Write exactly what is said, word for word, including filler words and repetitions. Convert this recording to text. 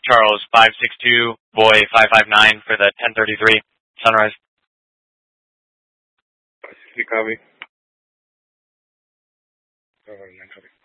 Charles five six two, Boy five five nine for the ten thirty-three Sunrise. five sixty, copy. Oh, nine, copy.